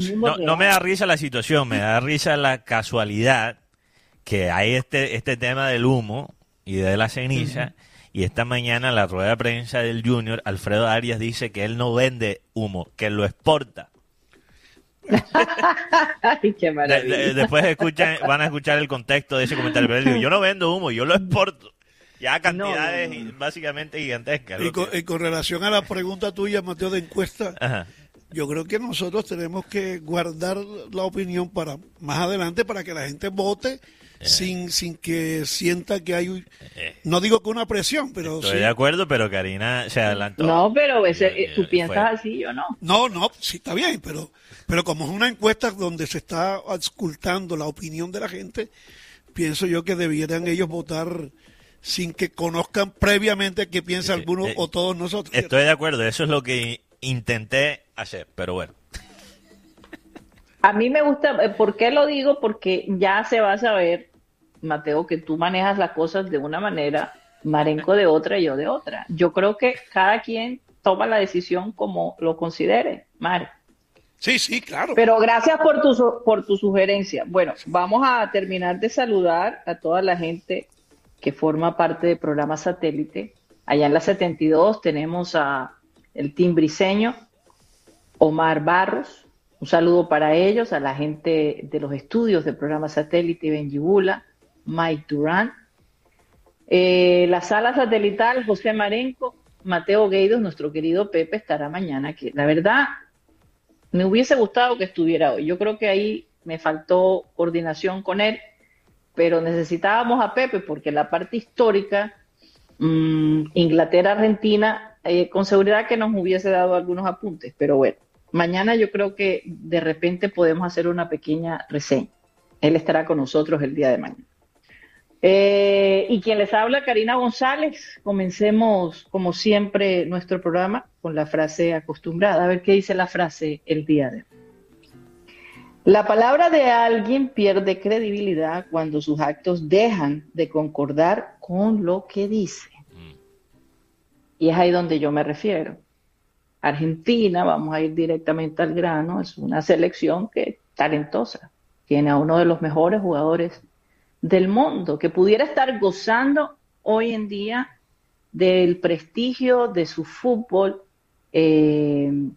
No me da risa la situación, me da risa la casualidad que hay este tema del humo y de la ceniza, y esta mañana en la rueda de prensa del Junior, Alfredo Arias dice que él no vende humo, que lo exporta. Ay, qué maravilla. Después van a escuchar el contexto de ese comentario, pero él dijo, yo no vendo humo, yo lo exporto. Ya cantidades No. básicamente gigantescas. Y con relación a la pregunta tuya, Mateo, de encuesta, Ajá. yo creo que nosotros tenemos que guardar la opinión para más adelante para que la gente vote sin que sienta que hay, no digo que una presión, pero Estoy sí. de acuerdo, pero Karina se adelantó. No, pero tú piensas fue. así, yo no. No, sí está bien, pero como es una encuesta donde se está auscultando la opinión de la gente, pienso yo que debieran ellos votar sin que conozcan previamente qué piensa alguno o todos nosotros. Estoy de acuerdo, eso es lo que intenté hacer, pero bueno. A mí me gusta, ¿por qué lo digo? Porque ya se va a saber, Mateo, que tú manejas las cosas de una manera, Marenco de otra y yo de otra. Yo creo que cada quien toma la decisión como lo considere, Mare. Sí, claro. Pero gracias por tu sugerencia. Bueno, vamos a terminar de saludar a toda la gente que forma parte del programa Satélite. Allá en la 72 tenemos a el Team Briseño, Omar Barros. Un saludo para ellos, a la gente de los estudios del programa Satélite, Benji Bula, Mike Durán. La sala satelital, José Marenco, Mateo Gueidos, nuestro querido Pepe, estará mañana aquí. La verdad, me hubiese gustado que estuviera hoy. Yo creo que ahí me faltó coordinación con él, pero necesitábamos a Pepe porque la parte histórica, Inglaterra-Argentina, con seguridad que nos hubiese dado algunos apuntes, pero bueno. Mañana yo creo que de repente podemos hacer una pequeña reseña. Él estará con nosotros el día de mañana. Y quien les habla, Karina González. Comencemos, como siempre, nuestro programa con la frase acostumbrada. A ver qué dice la frase el día de hoy. La palabra de alguien pierde credibilidad cuando sus actos dejan de concordar con lo que dice. Y es ahí donde yo me refiero. Argentina, vamos a ir directamente al grano, es una selección que es talentosa, tiene a uno de los mejores jugadores del mundo, que pudiera estar gozando hoy en día del prestigio de su fútbol, del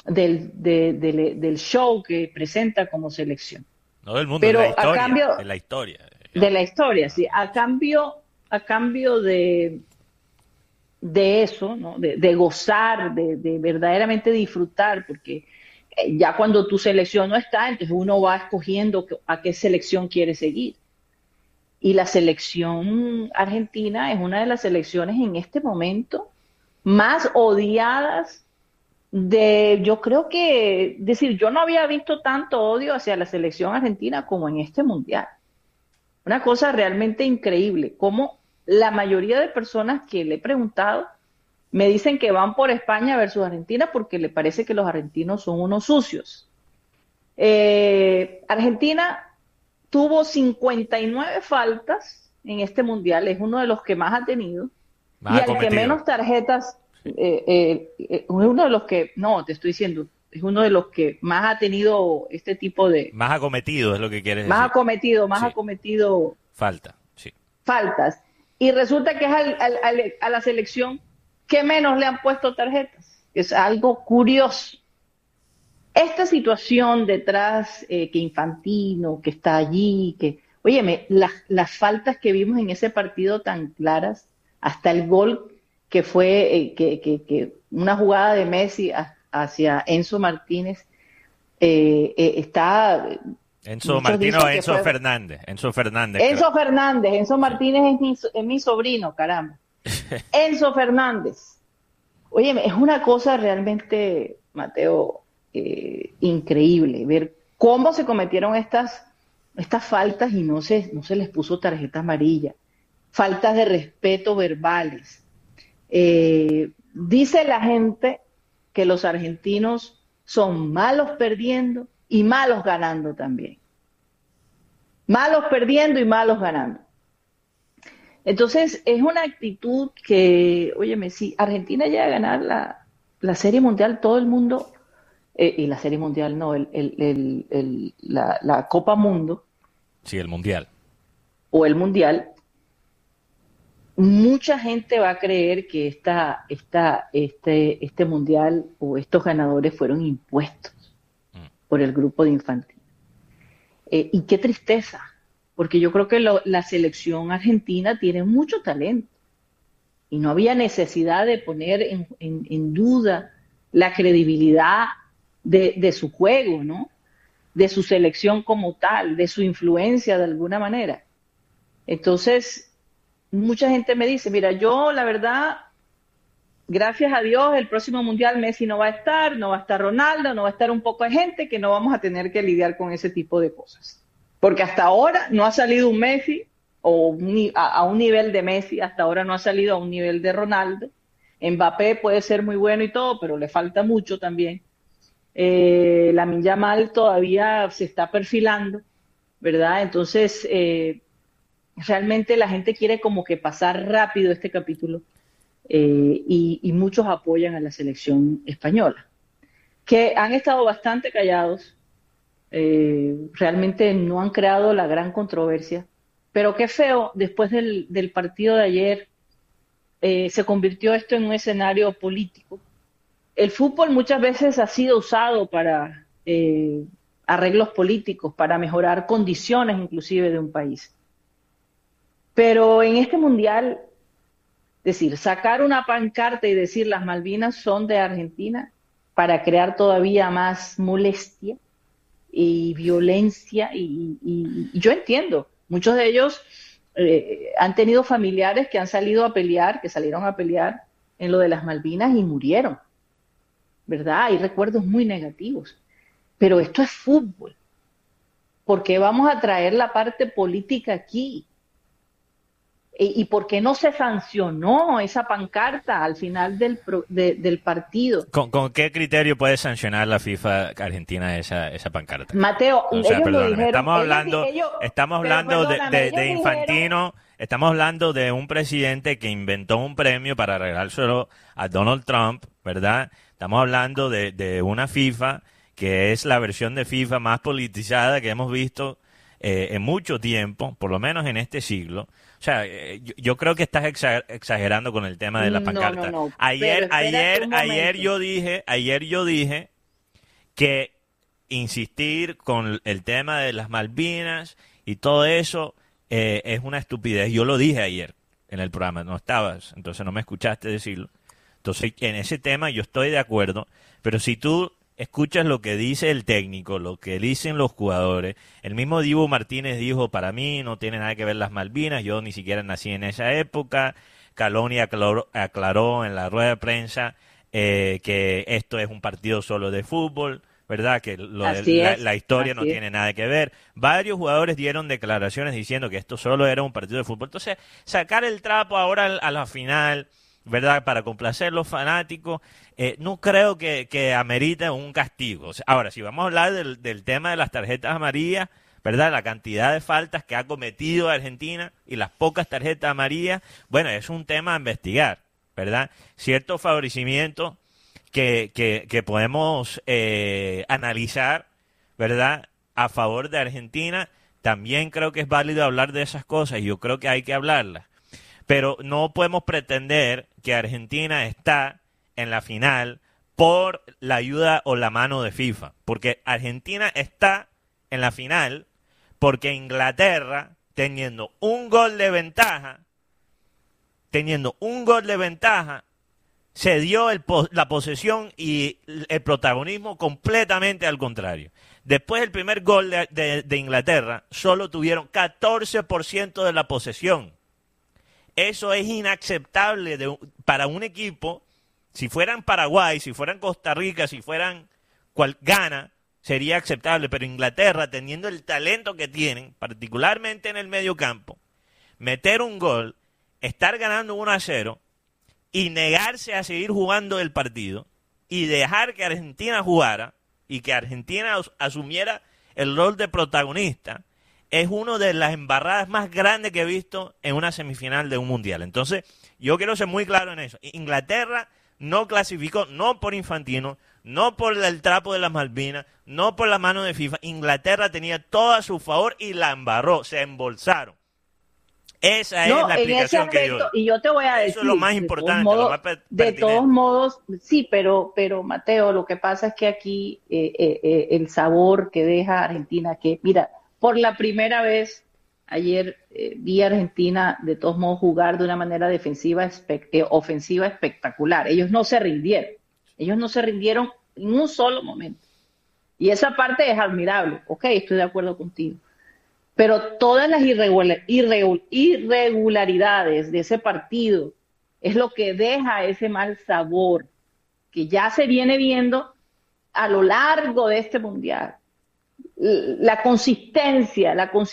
show que presenta como selección. No del mundo, pero de la historia, a cambio, de la historia. De la historia, sí, a cambio de eso, ¿no? de gozar, de verdaderamente disfrutar, porque ya cuando tu selección no está, entonces uno va escogiendo a qué selección quiere seguir. Y la selección argentina es una de las selecciones en este momento más odiadas yo creo que, decir, yo no había visto tanto odio hacia la selección argentina como en este mundial. Una cosa realmente increíble, como la mayoría de personas que le he preguntado me dicen que van por España versus Argentina porque le parece que los argentinos son unos sucios. Argentina tuvo 59 faltas en este mundial, es uno de los que más ha tenido, y al que menos tarjetas, uno de los que, no, te estoy diciendo, es uno de los que más ha tenido este tipo de... Más acometido es lo que quieres más decir. Más acometido... Falta, sí. Faltas. Y resulta que es a la selección que menos le han puesto tarjetas. Es algo curioso. Esta situación detrás, que Infantino, que está allí, que... Óyeme, las faltas que vimos en ese partido tan claras, hasta el gol que fue que una jugada de Messi hacia Enzo Martínez, está... Enzo Martínez o Enzo Fernández. Enzo Fernández. Enzo Fernández. Enzo Martínez es mi sobrino, caramba. Enzo Fernández. Óyeme, es una cosa realmente, Mateo, increíble ver cómo se cometieron estas faltas y no se les puso tarjeta amarilla. Faltas de respeto verbales. Dice la gente que los argentinos son malos perdiendo y malos ganando también. Malos perdiendo y malos ganando. Entonces, es una actitud que, óyeme, si Argentina llega a ganar la Serie Mundial, todo el mundo y la Serie Mundial no, la Copa Mundo Sí, el Mundial. o el Mundial, mucha gente va a creer que este Mundial o estos ganadores fueron impuestos por el grupo de Infantino. Y qué tristeza, porque yo creo que la selección argentina tiene mucho talento y no había necesidad de poner en duda la credibilidad de su juego, ¿no? De su selección como tal, de su influencia de alguna manera. Entonces, mucha gente me dice, mira, yo la verdad, gracias a Dios, el próximo Mundial Messi no va a estar, no va a estar Ronaldo, no va a estar un poco de gente que no vamos a tener que lidiar con ese tipo de cosas. Porque hasta ahora no ha salido un Messi o a un nivel de Messi, hasta ahora no ha salido a un nivel de Ronaldo. Mbappé puede ser muy bueno y todo, pero le falta mucho también. Lamine Yamal todavía se está perfilando, ¿verdad? Entonces, realmente la gente quiere como que pasar rápido este capítulo y muchos apoyan a la selección española, que han estado bastante callados, realmente no han creado la gran controversia, pero qué feo, después del partido de ayer se convirtió esto en un escenario político. El fútbol muchas veces ha sido usado para arreglos políticos, para mejorar condiciones inclusive de un país. Pero en este mundial, decir, sacar una pancarta y decir las Malvinas son de Argentina para crear todavía más molestia y violencia, y yo entiendo, muchos de ellos han tenido familiares que han salido a pelear, que salieron a pelear en lo de las Malvinas y murieron, ¿verdad? Hay recuerdos muy negativos, pero esto es fútbol. ¿Por qué vamos a traer la parte política aquí? ¿Y por qué no se sancionó esa pancarta al final del partido? ¿Con qué criterio puede sancionar la FIFA Argentina esa pancarta? Mateo, O sea, ellos lo perdóname, dijeron. estamos hablando de Infantino, estamos hablando de un presidente que inventó un premio para regalárselo a Donald Trump, ¿verdad? Estamos hablando de una FIFA que es la versión de FIFA más politizada que hemos visto en mucho tiempo, por lo menos en este siglo. O sea, yo creo que estás exagerando con el tema de la pancarta. No. Ayer yo dije que insistir con el tema de las Malvinas y todo eso es una estupidez. Yo lo dije ayer en el programa, no estabas, entonces no me escuchaste decirlo. Entonces, en ese tema yo estoy de acuerdo, pero si tú escuchas lo que dice el técnico, lo que dicen los jugadores, el mismo Dibu Martínez dijo, para mí no tiene nada que ver las Malvinas, yo ni siquiera nací en esa época. Caloni aclaró en la rueda de prensa que esto es un partido solo de fútbol, ¿verdad? Que la historia no tiene nada que ver. Varios jugadores dieron declaraciones diciendo que esto solo era un partido de fútbol. Entonces, sacar el trapo ahora a la final, ¿verdad? Para complacer a los fanáticos, no creo que amerite un castigo. O sea, ahora, si vamos a hablar del tema de las tarjetas amarillas, ¿verdad? La cantidad de faltas que ha cometido Argentina y las pocas tarjetas amarillas, bueno, es un tema a investigar, ¿verdad? Cierto favorecimiento que podemos analizar, ¿verdad? A favor de Argentina, también creo que es válido hablar de esas cosas y yo creo que hay que hablarlas. Pero no podemos pretender que Argentina está en la final por la ayuda o la mano de FIFA. Porque Argentina está en la final porque Inglaterra, teniendo un gol de ventaja, se dio la posesión y el protagonismo completamente al contrario. Después del primer gol de Inglaterra, solo tuvieron 14% de la posesión. Eso es inaceptable para un equipo. Si fueran Paraguay, si fueran Costa Rica, si fueran Ghana, sería aceptable. Pero Inglaterra, teniendo el talento que tienen, particularmente en el medio campo, meter un gol, estar ganando 1-0 y negarse a seguir jugando el partido y dejar que Argentina jugara y que Argentina asumiera el rol de protagonista, es una de las embarradas más grandes que he visto en una semifinal de un mundial. Entonces, yo quiero ser muy claro en eso. Inglaterra no clasificó, no por Infantino, no por el trapo de las Malvinas, no por la mano de FIFA. Inglaterra tenía todo a su favor y la embarró, se embolsaron. Esa es la explicación que yo doy. Y yo te voy a decir, eso es lo más importante, de todos modos, sí, pero Mateo, lo que pasa es que aquí el sabor que deja Argentina, que mira, por la primera vez ayer vi a Argentina de todos modos jugar de una manera ofensiva espectacular. Ellos no se rindieron en un solo momento. Y esa parte es admirable. Ok, estoy de acuerdo contigo. Pero todas las irregularidades de ese partido es lo que deja ese mal sabor que ya se viene viendo a lo largo de este mundial. La consistencia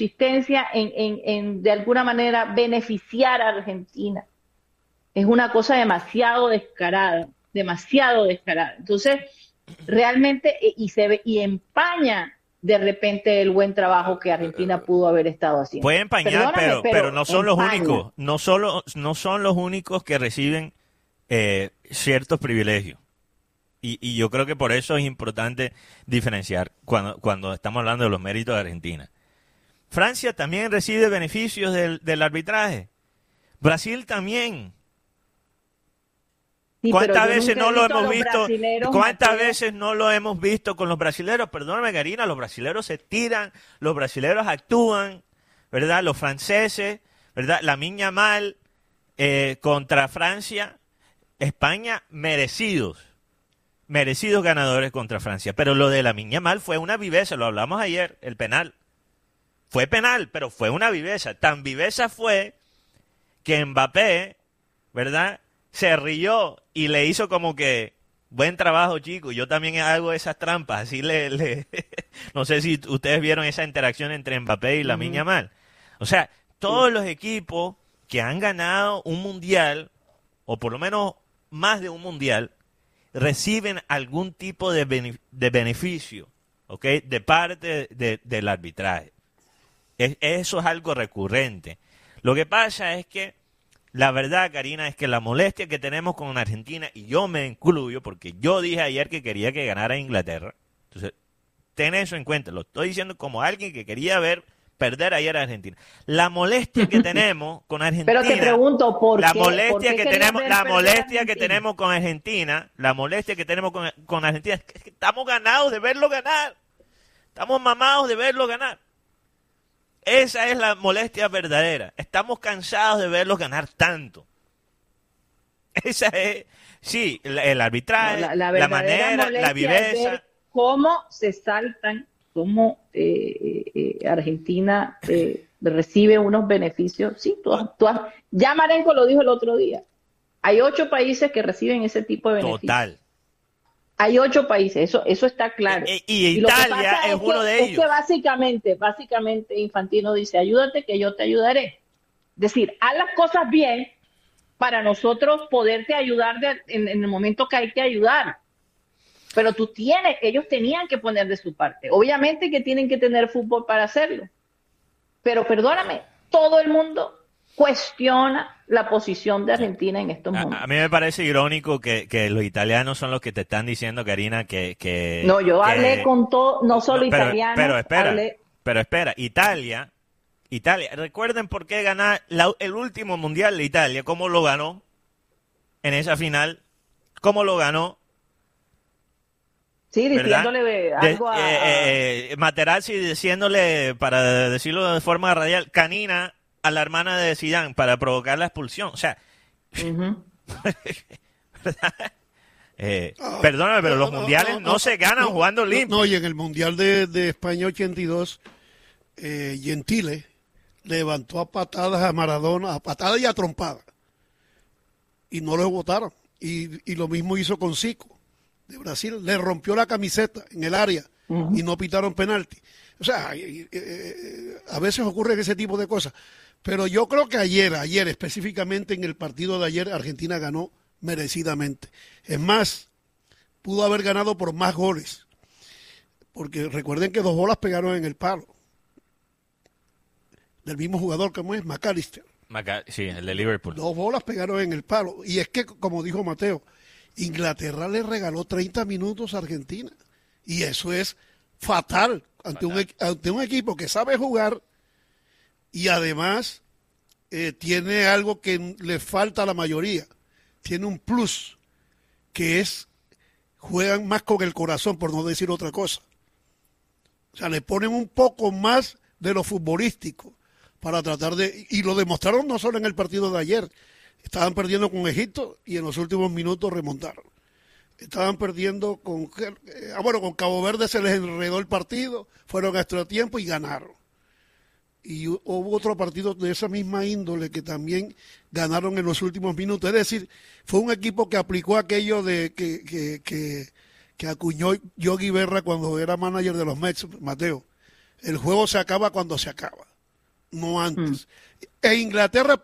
en de alguna manera beneficiar a Argentina es una cosa demasiado descarada. Entonces, realmente, y empaña de repente el buen trabajo que Argentina pudo haber estado haciendo. Puede empañar, pero no son los únicos. No son los únicos que reciben ciertos privilegios. Y yo creo que por eso es importante diferenciar cuando estamos hablando de los méritos de Argentina. Francia también recibe beneficios del arbitraje. Brasil también. Sí, ¿Cuántas veces no lo hemos visto? ¿Cuántas veces no lo hemos visto con los brasileros? Perdóname, Karina, los brasileros se tiran, los brasileros actúan, ¿verdad? Los franceses, ¿verdad? Lamine Yamal contra Francia, España, merecidos ganadores contra Francia. Pero lo de Lamine Yamal fue una viveza, lo hablamos ayer, el penal. Fue penal, pero fue una viveza. Tan viveza fue que Mbappé, ¿verdad?, se rió y le hizo como que, buen trabajo, chico, yo también hago esas trampas. Así no sé si ustedes vieron esa interacción entre Mbappé y Lamine Yamal. O sea, todos los equipos que han ganado un mundial, o por lo menos más de un mundial, reciben algún tipo de beneficio, ¿ok?, de parte del arbitraje. Eso es algo recurrente. Lo que pasa es que la verdad, Karina, es que la molestia que tenemos con Argentina, y yo me incluyo, porque yo dije ayer que quería que ganara Inglaterra, entonces, ten eso en cuenta, lo estoy diciendo como alguien que quería ver perder ayer a Argentina. La molestia que tenemos con Argentina... Pero te pregunto, ¿por qué? La molestia que tenemos con Argentina es que estamos ganados de verlo ganar. Estamos mamados de verlo ganar. Esa es la molestia verdadera. Estamos cansados de verlos ganar tanto. Esa es, sí, el arbitraje, la manera, la viveza. Cómo se saltan, cómo Argentina recibe unos beneficios. Sí, ya Marenco lo dijo el otro día. Hay 8 países que reciben ese tipo de beneficios. Total. Hay 8 países, eso está claro. Y Italia es uno de ellos. Es que básicamente Infantino dice, ayúdate que yo te ayudaré. Es decir, haz las cosas bien para nosotros poderte ayudar en el momento que hay que ayudar. Pero ellos tenían que poner de su parte. Obviamente que tienen que tener fútbol para hacerlo. Pero perdóname, todo el mundo cuestiona la posición de Argentina en estos momentos. A mí me parece irónico que los italianos son los que te están diciendo, Karina, que no, yo hablé con todo, no solo italianos. Pero espera, Italia, recuerden por qué ganar el último mundial de Italia, cómo lo ganó en esa final, cómo lo ganó. Sí, diciéndole algo a Materazzi diciéndole, para decirlo de forma radial, canina a la hermana de Zidane para provocar la expulsión. O sea, perdóname, pero los mundiales no se ganan jugando limpio. No, y en el mundial de España 82, Gentile levantó a patadas a Maradona, a patadas y a trompadas. Y no lo votaron. Y lo mismo hizo con Zico, de Brasil. Le rompió la camiseta en el área y no pitaron penalti. O sea, a veces ocurren ese tipo de cosas. Pero yo creo que ayer específicamente en el partido de ayer, Argentina ganó merecidamente. Es más, pudo haber ganado por más goles. Porque recuerden que 2 bolas pegaron en el palo. Del mismo jugador como es McAllister. Sí, el de Liverpool. 2 bolas pegaron en el palo. Y es que, como dijo Mateo, Inglaterra le regaló 30 minutos a Argentina. Y eso es fatal ante un equipo que sabe jugar y además tiene algo que le falta a la mayoría. Tiene un plus, que es juegan más con el corazón, por no decir otra cosa. O sea, le ponen un poco más de lo futbolístico para tratar de... Y lo demostraron no solo en el partido de ayer. Estaban perdiendo con Egipto y en los últimos minutos remontaron. Estaban perdiendo con Cabo Verde, se les enredó el partido, fueron a extratiempo y ganaron. Y hubo otro partido de esa misma índole que también ganaron en los últimos minutos. Es decir, fue un equipo que aplicó aquello de que acuñó Yogi Berra cuando era manager de los Mets, Mateo. El juego se acaba cuando se acaba, no antes. E Inglaterra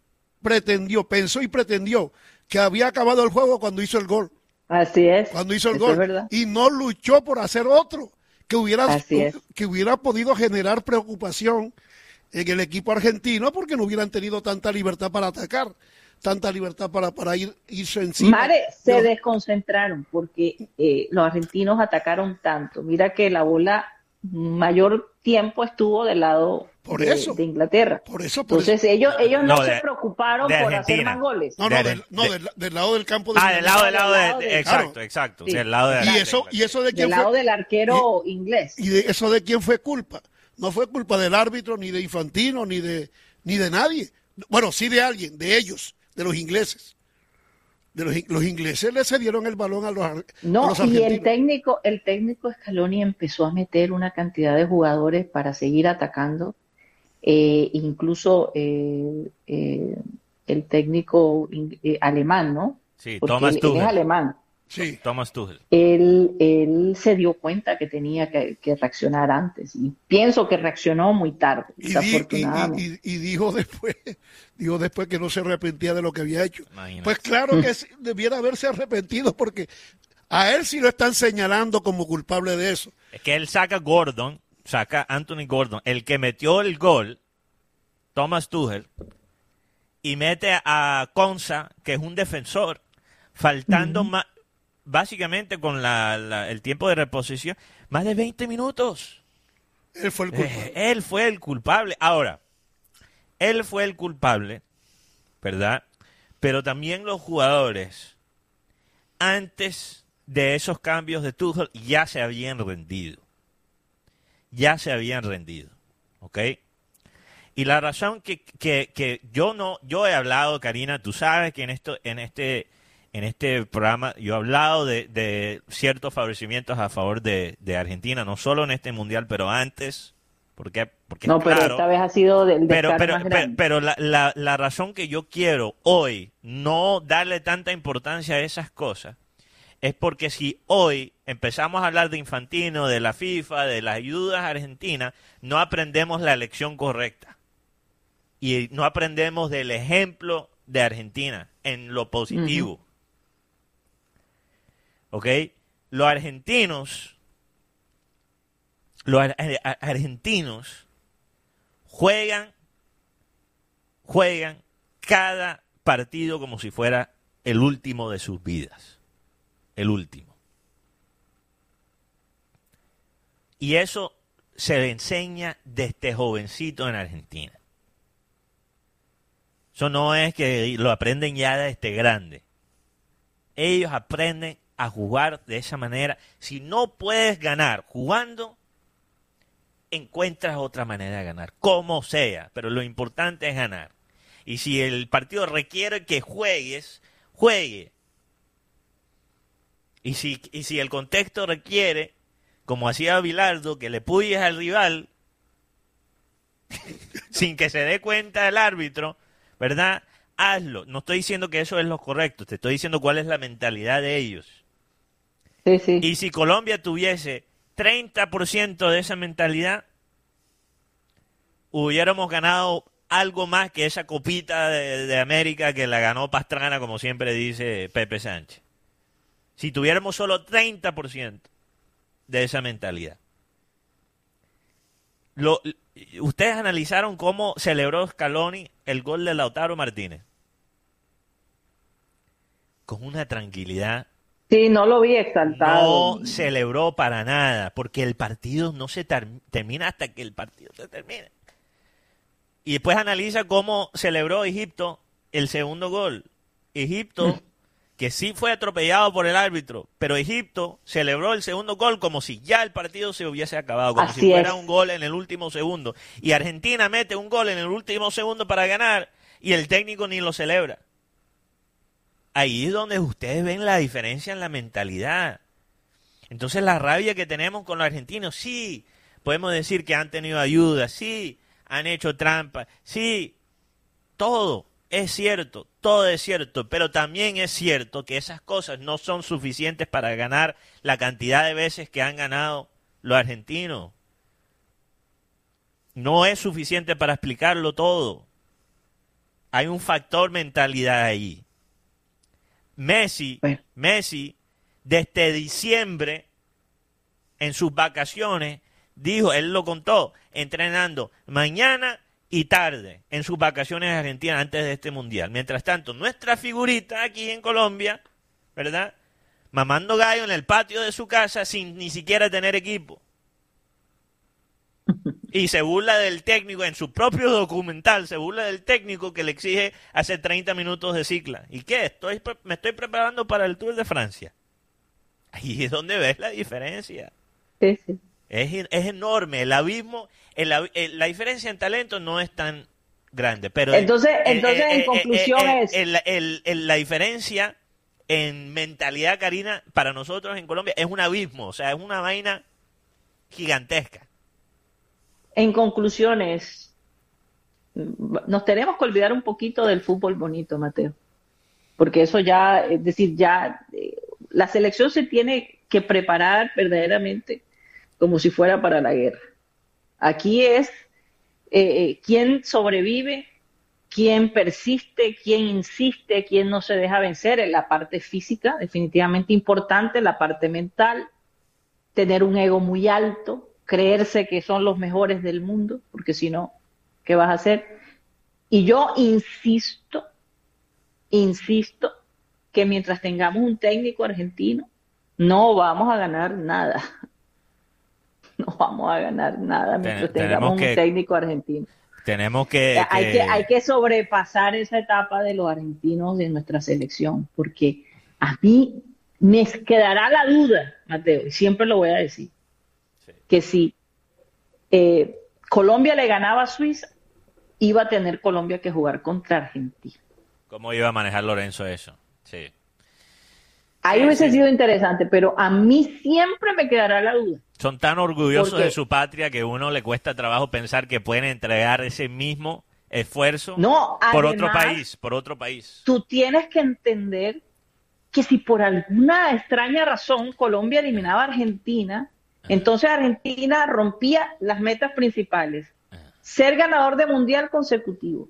pensó y pretendió que había acabado el juego cuando hizo el gol. Así es. Cuando hizo el Eso gol. es verdad. Y no luchó por hacer otro, que hubiera podido generar preocupación en el equipo argentino porque no hubieran tenido tanta libertad para atacar, tanta libertad para irse encima. Mare, se desconcentraron porque los argentinos atacaron tanto. Mira que la bola mayor tiempo estuvo del lado de Inglaterra. Entonces ellos no se preocuparon por hacer más goles. Del lado del campo de Inglaterra. Exacto. Sí. Del lado de ¿Y eso de quién del lado del arquero inglés. ¿Y de eso de quién fue culpa? No fue culpa del árbitro, ni de Infantino, ni de nadie. Bueno, sí de alguien, de ellos, de los ingleses. Los ingleses le cedieron el balón a los argentinos. Y el técnico Scaloni empezó a meter una cantidad de jugadores para seguir atacando. Incluso el técnico alemán, ¿no? Sí, porque Thomas Tuchel. Él es alemán. Sí. Thomas Tuchel. Él se dio cuenta que tenía que reaccionar antes y pienso que reaccionó muy tarde, desafortunadamente. Y dijo después que no se arrepentía de lo que había hecho. Imagínate. Pues claro que debiera haberse arrepentido porque a él sí lo están señalando como culpable de eso. Es que él saca Anthony Gordon, el que metió el gol, Thomas Tuchel, y mete a Konsa, que es un defensor, faltando más, básicamente con el tiempo de reposición, más de 20 minutos. Él fue el culpable. Él fue el culpable. Ahora, él fue el culpable, ¿verdad? Pero también los jugadores, antes de esos cambios de Tuchel, ya se habían rendido. ¿Ok? Y la razón que yo he hablado, Karina, tú sabes que en este programa yo he hablado de ciertos favorecimientos a favor de Argentina, no solo en este mundial, pero antes, porque no, pero claro, esta vez ha sido del descaro más grande. pero la razón que yo quiero hoy no darle tanta importancia a esas cosas es porque si hoy empezamos a hablar de Infantino, de la FIFA, de las ayudas a Argentina, no aprendemos la lección correcta. Y no aprendemos del ejemplo de Argentina en lo positivo. ¿Ok? Los argentinos juegan cada partido como si fuera el último de sus vidas. El último. Y eso se le enseña desde jovencito en Argentina. Eso no es que lo aprenden ya desde grande. Ellos aprenden a jugar de esa manera. Si no puedes ganar jugando, encuentras otra manera de ganar, como sea. Pero lo importante es ganar. Y si el partido requiere que juegues, juegue. Y si el contexto requiere, como hacía Bilardo, que le puyes al rival sin que se dé cuenta el árbitro, ¿verdad? Hazlo. No estoy diciendo que eso es lo correcto, te estoy diciendo cuál es la mentalidad de ellos. Sí. Y si Colombia tuviese 30% de esa mentalidad, hubiéramos ganado algo más que esa copita de América que la ganó Pastrana, como siempre dice Pepe Sánchez. Si tuviéramos solo 30% de esa mentalidad. ¿Ustedes analizaron cómo celebró Scaloni el gol de Lautaro Martínez? con una tranquilidad. Sí, no lo vi exaltado. No celebró para nada, porque el partido no se termina hasta que el partido se termine. Y después analiza cómo celebró Egipto el segundo gol. Egipto, que sí fue atropellado por el árbitro, pero Egipto celebró el segundo gol como si ya el partido se hubiese acabado, como Así si fuera es. un gol en el último segundo. Y Argentina mete un gol en el último segundo para ganar y el técnico ni lo celebra. Ahí es donde ustedes ven la diferencia en la mentalidad. Entonces la rabia que tenemos con los argentinos, sí, podemos decir que han tenido ayuda, sí, han hecho trampa, sí, todo es cierto, todo es cierto, pero también es cierto que esas cosas no son suficientes para ganar la cantidad de veces que han ganado los argentinos. No es suficiente para explicarlo todo. Hay un factor mentalidad ahí. Messi, desde diciembre, en sus vacaciones, dijo, él lo contó, entrenando mañana y tarde en sus vacaciones en Argentina antes de este mundial. Mientras tanto, nuestra figurita aquí en Colombia, ¿verdad? Mamando gallo en el patio de su casa sin ni siquiera tener equipo. Y se burla del técnico, en su propio documental, se burla del técnico que le exige hacer 30 minutos de cicla. ¿Y qué? Me estoy preparando para el Tour de Francia. Ahí es donde ves la diferencia. Sí, sí. Es enorme. El abismo, la diferencia en talento no es tan grande. Pero Entonces en conclusión la diferencia en mentalidad, Karina, para nosotros en Colombia es un abismo. O sea, es una vaina gigantesca. En conclusiones, nos tenemos que olvidar un poquito del fútbol bonito, Mateo, porque eso ya, es decir, la selección se tiene que preparar verdaderamente como si fuera para la guerra. Aquí es quién sobrevive, quién persiste, quién insiste, quién no se deja vencer en la parte física, definitivamente importante, la parte mental, tener un ego muy alto, creerse que son los mejores del mundo, porque si no, ¿qué vas a hacer? Y yo insisto que mientras tengamos un técnico argentino, no vamos a ganar nada. No vamos a ganar nada mientras tengamos un técnico argentino. Tenemos que... Hay que sobrepasar esa etapa de los argentinos de nuestra selección, porque a mí me quedará la duda, Mateo, y siempre lo voy a decir, que si Colombia le ganaba a Suiza, iba a tener Colombia que jugar contra Argentina. ¿Cómo iba a manejar Lorenzo eso? Sí. Ahí hubiese sido interesante, pero a mí siempre me quedará la duda. Son tan orgullosos de su patria que a uno le cuesta trabajo pensar que pueden entregar ese mismo esfuerzo por otro país. Tú tienes que entender que si por alguna extraña razón Colombia eliminaba a Argentina, entonces Argentina rompía las metas principales. Ser ganador de mundial consecutivo.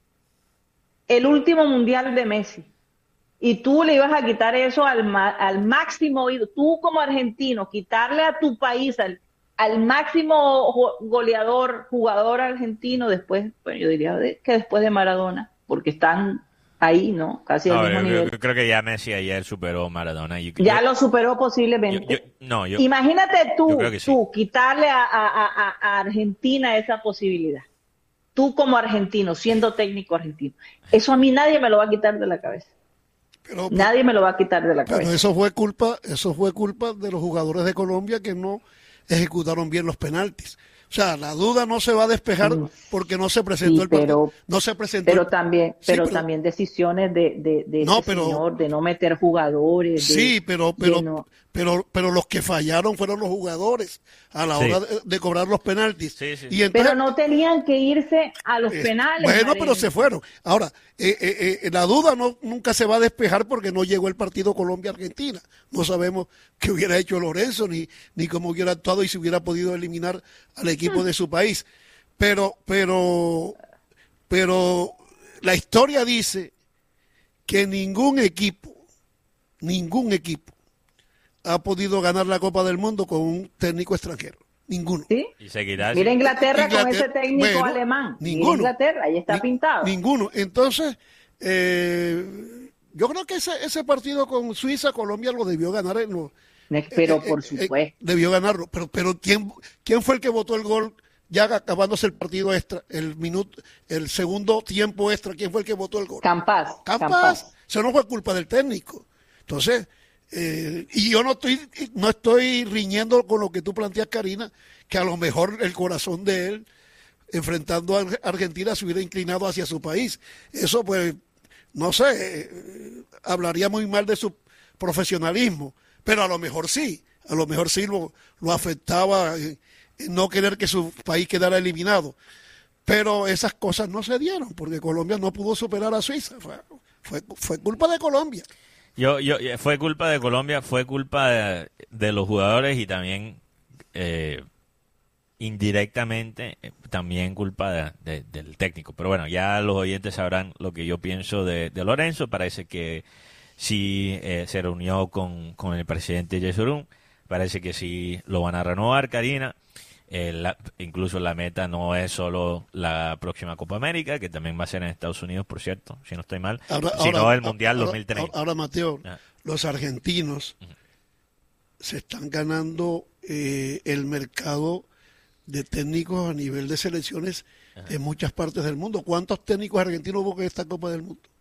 El último mundial de Messi. Y tú le ibas a quitar eso al máximo, tú como argentino, quitarle a tu país al máximo jugador argentino después, bueno, yo diría que después de Maradona, porque están ahí, ¿no? Casi al mismo nivel. Yo creo que ya Messi ayer superó a Maradona. Lo superó posiblemente. Imagínate tú quitarle a Argentina esa posibilidad. Tú como argentino, siendo técnico argentino. Eso a mí nadie me lo va a quitar de la cabeza. Nadie me lo va a quitar de la cabeza. Pero eso fue culpa de los jugadores de Colombia que no ejecutaron bien los penaltis. O sea, la duda no se va a despejar porque no se presentó el partido. No se presentó. Pero también decisiones de señor de no meter jugadores. Pero los que fallaron fueron los jugadores a la hora de cobrar los penaltis. Sí. Y entonces, pero no tenían que irse a los penales. Bueno, pero se fueron. Ahora, la duda nunca se va a despejar porque no llegó el partido Colombia-Argentina. No sabemos qué hubiera hecho Lorenzo ni cómo hubiera actuado y si hubiera podido eliminar al equipo de su país. Pero la historia dice que ningún equipo ha podido ganar la Copa del Mundo con un técnico extranjero. Ninguno. ¿Sí? Y seguirá. Mira Inglaterra con ese técnico alemán. Ninguno. Inglaterra, ahí está pintado. Ninguno. Entonces, Yo creo que ese partido con Suiza, Colombia lo debió ganar. Pero por supuesto. Debió ganarlo. Pero ¿quién fue el que votó el gol ya acabándose el partido extra, el segundo tiempo extra? ¿Quién fue el que votó el gol? Campas. Eso no fue culpa del técnico. Entonces, y yo no estoy riñendo con lo que tú planteas, Karina, que a lo mejor el corazón de él, enfrentando a Argentina, se hubiera inclinado hacia su país. Eso, pues, no sé, hablaría muy mal de su profesionalismo, pero a lo mejor sí lo afectaba no querer que su país quedara eliminado. Pero esas cosas no se dieron, porque Colombia no pudo superar a Suiza. Fue culpa de Colombia. Fue culpa de Colombia, fue culpa de los jugadores y también indirectamente también culpa del técnico. Pero bueno, ya los oyentes sabrán lo que yo pienso de Lorenzo. Parece que sí se reunió con el presidente Yesurún. Parece que sí lo van a renovar, Karina. Incluso la meta no es solo la próxima Copa América, que también va a ser en Estados Unidos, por cierto, si no estoy mal, sino el Mundial 2030. Ahora, Mateo, los argentinos se están ganando el mercado de técnicos a nivel de selecciones en muchas partes del mundo. ¿Cuántos técnicos argentinos hubo en esta Copa del Mundo?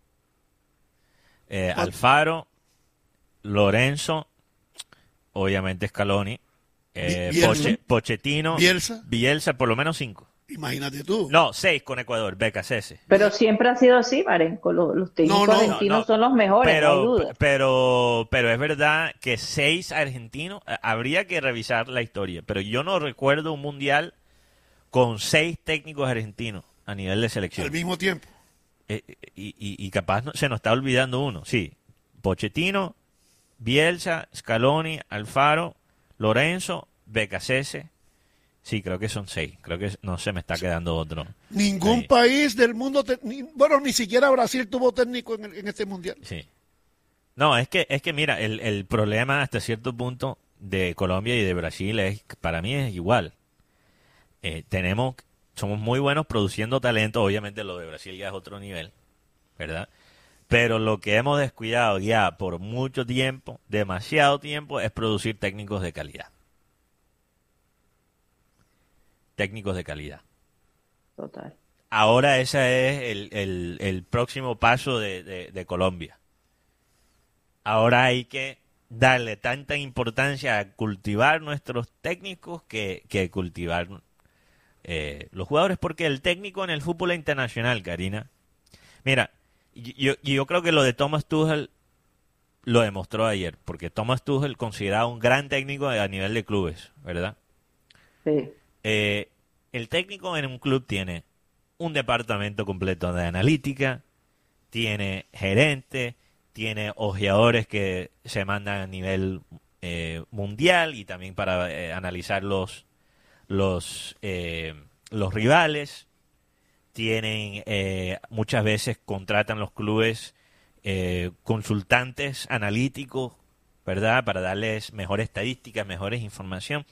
Alfaro, Lorenzo, obviamente Scaloni, Pochettino, Bielsa, por lo menos 5. Imagínate tú. No, 6 con Ecuador, BKC. Pero siempre ha sido así, Marenco. Los técnicos argentinos son los mejores, no hay duda. Pero es verdad que 6 argentinos, habría que revisar la historia, pero yo no recuerdo un mundial con 6 técnicos argentinos a nivel de selección. Al mismo tiempo. Y capaz se nos está olvidando uno, sí. Pochettino, Bielsa, Scaloni, Alfaro, Lorenzo, BKC. Sí, creo que son 6. Creo que no se me está quedando otro. Ningún país del mundo, ni siquiera Brasil tuvo técnico en este mundial. Sí. No, es que mira, el problema hasta cierto punto de Colombia y de Brasil para mí es igual. Somos muy buenos produciendo talento. Obviamente lo de Brasil ya es otro nivel, ¿verdad? Pero lo que hemos descuidado ya por mucho tiempo, demasiado tiempo, es producir técnicos de calidad. Técnicos de calidad. Total. Ahora ese es el próximo paso de Colombia. Ahora hay que darle tanta importancia a cultivar nuestros técnicos que cultivar los jugadores, porque el técnico en el fútbol internacional, Karina, mira, yo creo que lo de Thomas Tuchel lo demostró ayer, porque Thomas Tuchel considerado un gran técnico a nivel de clubes, ¿verdad? Sí. El técnico en un club tiene un departamento completo de analítica, tiene gerente, tiene ojeadores que se mandan a nivel mundial y también para analizar los rivales. Tienen muchas veces contratan los clubes consultantes analíticos, ¿verdad? Para darles mejores estadísticas, mejores información.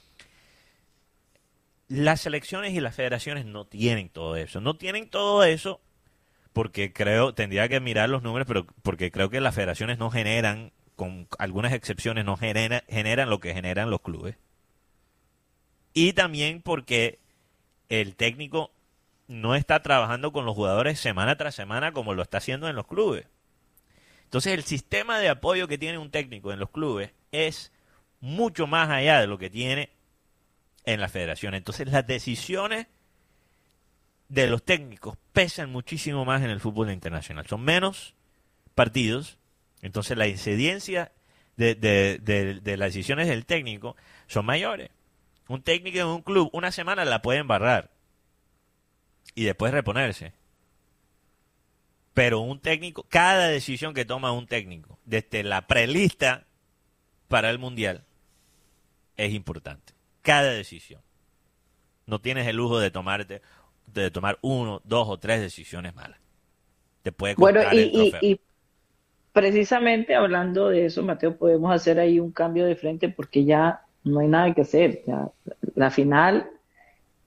Las selecciones y las federaciones no tienen todo eso. No tienen todo eso porque tendría que mirar los números, pero porque creo que las federaciones no generan, con algunas excepciones, no generan lo que generan los clubes. Y también porque el técnico no está trabajando con los jugadores semana tras semana como lo está haciendo en los clubes. Entonces el sistema de apoyo que tiene un técnico en los clubes es mucho más allá de lo que tiene en la federación. Entonces las decisiones de los técnicos pesan muchísimo más en el fútbol internacional. Son menos partidos, entonces la incidencia de las decisiones del técnico son mayores. Un técnico en un club una semana la puede embarrar y después reponerse. Pero un técnico, cada decisión que toma un técnico, desde la prelista para el Mundial, es importante. Cada decisión. No tienes el lujo de tomar 1, 2 o 3 decisiones malas. Te puede costar el trofeo. Y precisamente hablando de eso, Mateo, podemos hacer ahí un cambio de frente porque ya no hay nada que hacer. Ya, la final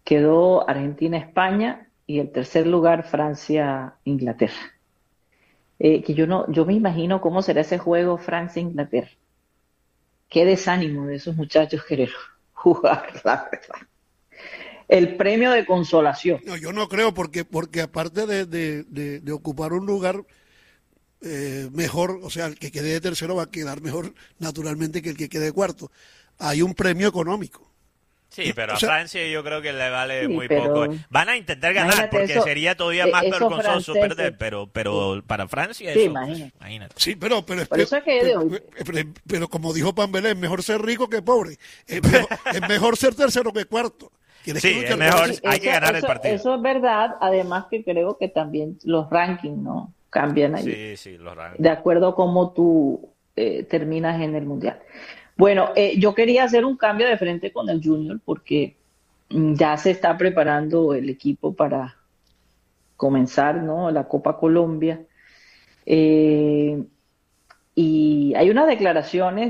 quedó Argentina-España y el tercer lugar Francia-Inglaterra. que yo me imagino cómo será ese juego Francia-Inglaterra. Qué desánimo de esos muchachos querer jugar, la verdad. El premio de consolación. No, yo no creo, porque aparte de ocupar un lugar mejor, o sea, el que quede de tercero va a quedar mejor naturalmente que el que quede de cuarto. Hay un premio económico. Sí, pero O a sea, Francia yo creo que le vale Sí, muy pero poco. Van a intentar ganar imagínate porque eso, sería todavía más esos vergonzoso franceses. perder, pero para Francia Sí, eso, imagínate. imagínate. sí, pero, Por eso es que pero como dijo Pambelé, es mejor ser rico que pobre. Es mejor ser tercero que cuarto. Tienes Sí, que luchar es por mejor, eso. hay que ganar el partido. Eso es verdad, además que creo que también los rankings no cambian allí, Sí, los rangos. de acuerdo a cómo tú terminas en el Mundial. Bueno, yo quería hacer un cambio de frente con el Junior porque ya se está preparando el equipo para comenzar, ¿no? La Copa Colombia. Eh, y hay unas declaraciones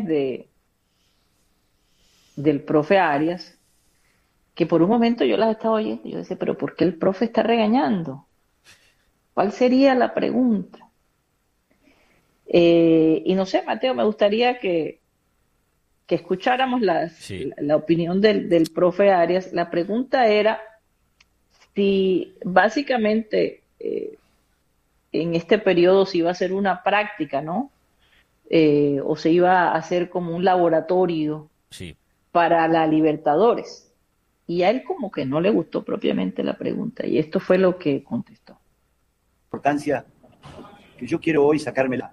del profe Arias que por un momento yo las estaba oyendo y yo decía, pero ¿por qué el profe está regañando? ¿Cuál sería la pregunta? Y no sé, Mateo, me gustaría que escucháramos Sí. la opinión del profe Arias. La pregunta era si básicamente en este periodo se iba a hacer una práctica, ¿no? O se iba a hacer como un laboratorio Sí. para la Libertadores. Y a él como que no le gustó propiamente la pregunta, y esto fue lo que contestó. Importancia que yo quiero hoy sacármela.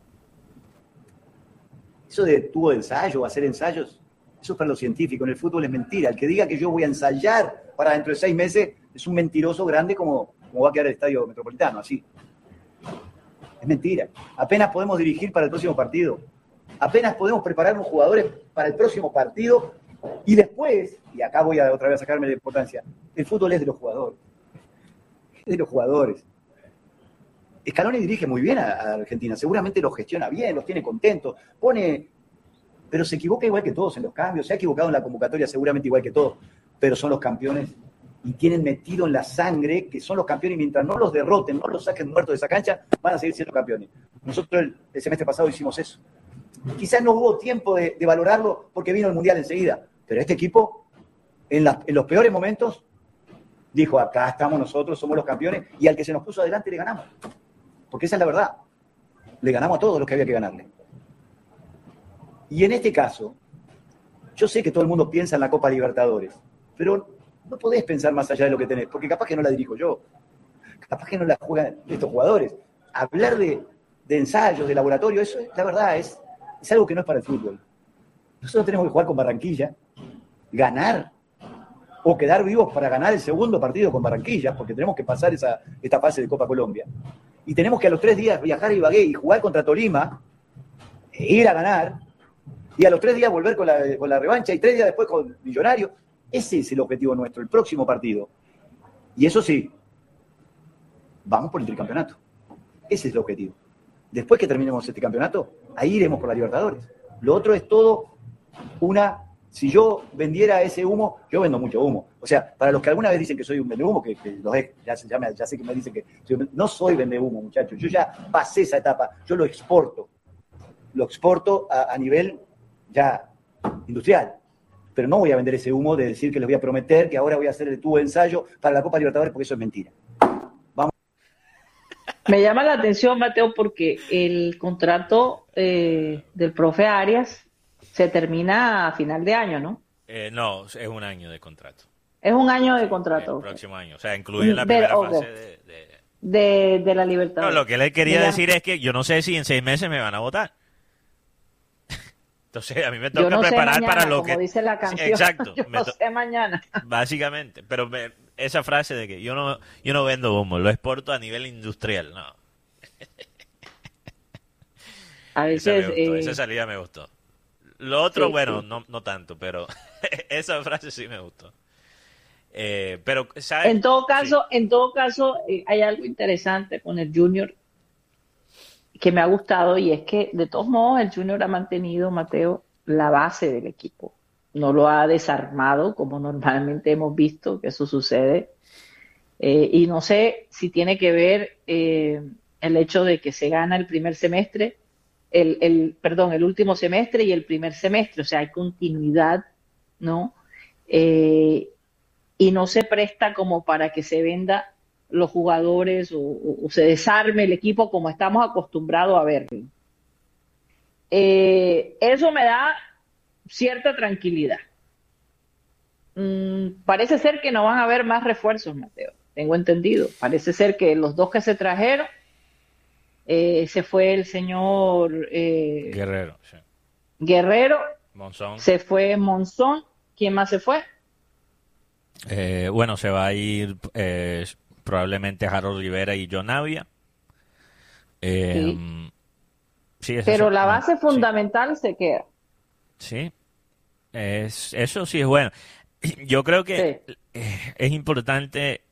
Eso de tubo de ensayo, hacer ensayos, eso es para los científicos. En el fútbol es mentira. El que diga que yo voy a ensayar para dentro de 6 meses es un mentiroso grande como va a quedar el Estadio Metropolitano, así. Es mentira. Apenas podemos dirigir para el próximo partido. Apenas podemos preparar los jugadores para el próximo partido. Y después, y acá voy a otra vez a sacarme la importancia, el fútbol es de los jugadores. Es de los jugadores. Scaloni dirige muy bien a Argentina, seguramente los gestiona bien, los tiene contentos, pero se equivoca igual que todos en los cambios, se ha equivocado en la convocatoria seguramente igual que todos, pero son los campeones y tienen metido en la sangre que son los campeones y mientras no los derroten, no los saquen muertos de esa cancha, van a seguir siendo campeones. Nosotros el semestre pasado hicimos eso. Quizás no hubo tiempo de valorarlo porque vino el Mundial enseguida, pero este equipo en los peores momentos dijo, acá estamos nosotros, somos los campeones y al que se nos puso adelante le ganamos. Porque esa es la verdad. Le ganamos a todos los que había que ganarle. Y en este caso, yo sé que todo el mundo piensa en la Copa Libertadores, pero no podés pensar más allá de lo que tenés, porque capaz que no la dirijo yo, capaz que no la juegan estos jugadores. Hablar de ensayos, de laboratorio, eso la verdad es algo que no es para el fútbol. Nosotros tenemos que jugar con Barranquilla, ganar, o quedar vivos para ganar el segundo partido con Barranquilla, porque tenemos que pasar esta fase de Copa Colombia. Y tenemos que a los 3 días viajar a Ibagué y jugar contra Tolima, ir a ganar, y a los 3 días volver con la revancha, y 3 días después con Millonarios. Ese es el objetivo nuestro, el próximo partido. Y eso sí, vamos por el tricampeonato. Ese es el objetivo. Después que terminemos este campeonato, ahí iremos por la Libertadores. Lo otro es todo si yo vendiera ese humo, yo vendo mucho humo. O sea, para los que alguna vez dicen que soy un vendehumo, que los ya sé que me dicen que no soy vendehumo, muchachos. Yo ya pasé esa etapa, yo lo exporto. Lo exporto a nivel ya industrial. Pero no voy a vender ese humo de decir que les voy a prometer que ahora voy a hacer el tubo de ensayo para la Copa Libertadores, porque eso es mentira. Me llama la atención, Mateo, porque el contrato del profe Arias se termina a final de año, ¿no? No, es un año de contrato. Es un año de contrato. El próximo año. O sea, incluye la primera fase de la Libertadores. No, lo que le quería decir es que yo no sé si en 6 meses me van a votar. Entonces, a mí me toca preparar mañana, para lo como que... dice la canción. Exacto. Yo no sé mañana. Básicamente. Pero esa frase de que yo no vendo humo, lo exporto a nivel industrial. No. A veces... Esa salida me gustó. Lo otro, sí, bueno, sí. No tanto, pero esa frase sí me gustó. Pero, ¿sabes? En todo caso, hay algo interesante con el Junior que me ha gustado y es que de todos modos el Junior ha mantenido, Mateo, la base del equipo. No lo ha desarmado como normalmente hemos visto que eso sucede. Y no sé si tiene que ver el hecho de que se gana el primer semestre, el último semestre y el primer semestre, o sea, hay continuidad, ¿no? Y no se presta como para que se venda los jugadores o se desarme el equipo como estamos acostumbrados a verlo. Eso me da cierta tranquilidad. Parece ser que no van a haber más refuerzos, Mateo. Tengo entendido. Parece ser que los dos que se trajeron, se fue el señor Guerrero, sí. Guerrero, Monzón. se fue Monzón. ¿Quién más se fue? Bueno, se va a ir probablemente Harold Rivera y John Navia. Sí. Sí, Pero la no, base sí. fundamental se queda. Sí, eso sí es bueno. Yo creo que Sí. es importante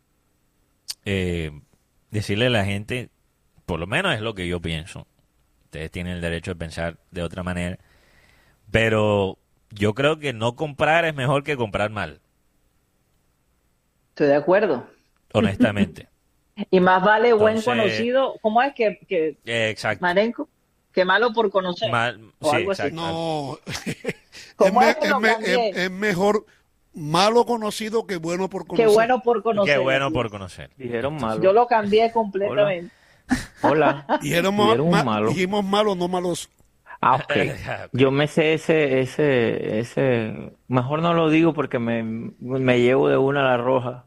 decirle a la gente, por lo menos es lo que yo pienso. Ustedes tienen el derecho de pensar de otra manera, pero yo creo que no comprar es mejor que comprar mal, Estoy de acuerdo. honestamente. Y más vale buen Entonces, conocido. ¿Cómo es que exacto. Marenco? Que malo por conocer. O Sí, algo así. exacto. No, ¿Cómo es que lo es cambié? mejor malo conocido que bueno por Qué conocer. bueno por Qué conocer. bueno por conocer. Dijeron malo. Yo lo cambié completamente. Hola. Dijeron Dijeron un malo. dijimos malo, no malos. Ah, ok. Yo me sé ese. Mejor no lo digo porque me llevo de una a la roja.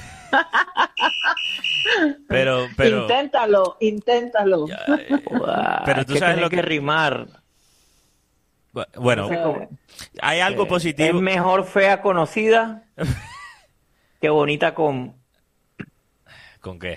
Pero, Inténtalo. ya, Pero tú que sabes tiene lo que que... rimar. Bueno, No sé cómo- hay algo Es positivo. mejor fea conocida que bonita con. ¿Con qué?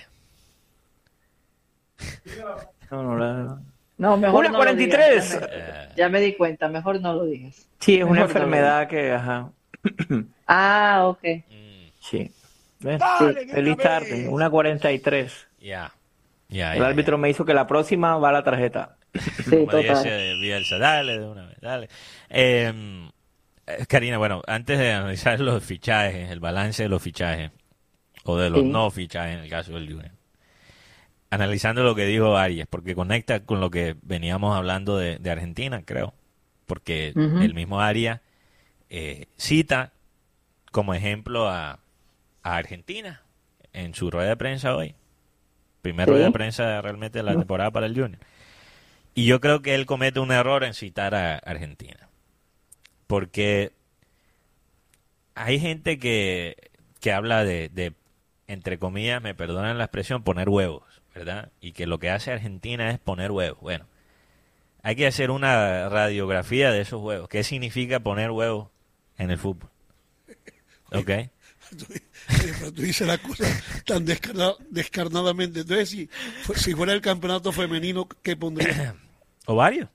No. No, mejor Una no lo 43. digas. Ya me di cuenta, mejor no lo digas. Sí, es una Mejor no lo enfermedad que, ajá. Ah, ok. Sí. ¿Ves? Dale, Feliz otra tarde. vez. Una 43. Ya. El árbitro me hizo que la próxima va la tarjeta. Sí, Como dice total. Bielsa, dale de una vez, dale. Karina, bueno, antes de analizar los fichajes, el balance de los fichajes, o de los Sí. no fichajes en el caso del Junior, analizando lo que dijo Arias, porque conecta con lo que veníamos hablando de Argentina, creo, porque Ujú. el mismo Arias cita como ejemplo a Argentina en su rueda de prensa hoy. Primera Sí. rueda de prensa realmente de la temporada para el Junior. Y yo creo que él comete un error en citar a Argentina. Porque hay gente que habla de, entre comillas, me perdonan la expresión, poner huevos, ¿verdad? Y que lo que hace Argentina es poner huevos. Bueno, hay que hacer una radiografía de esos huevos. ¿Qué significa poner huevos en el fútbol? ¿Ok? Pero tú dices la cosa tan descarnadamente. Entonces, si fuera el campeonato femenino, ¿qué pondría? ¿Ovarios?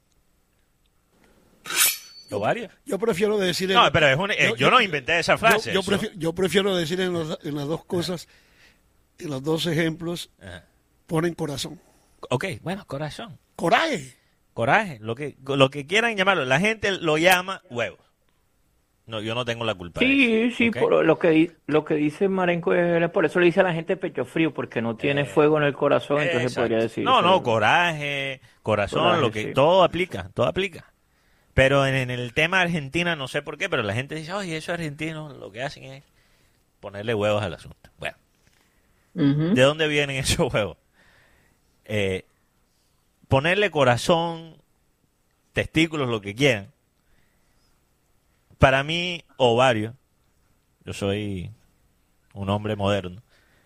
¿Ovarios? Yo prefiero decir... No, pero yo no inventé esa frase. Yo prefiero decir en las dos cosas, en los dos ejemplos, Ajá. ponen corazón. Ok, bueno, corazón. Coraje. Coraje, lo que quieran llamarlo. La gente lo llama huevos. No, yo no tengo la culpa de Sí, eso, sí, ¿ok? por lo que dice Marenco es por eso le dice a la gente pecho frío, porque no tiene fuego en el corazón, entonces Exacto. podría decir. No, coraje, corazón, Coraje, lo que sí. todo aplica. Pero en el tema de Argentina no sé por qué, pero la gente dice, oye, esos argentinos lo que hacen es ponerle huevos al asunto. Bueno, Ujú. ¿de dónde vienen esos huevos? Ponerle corazón, testículos, lo que quieran. Para mí, ovario, yo soy un hombre moderno,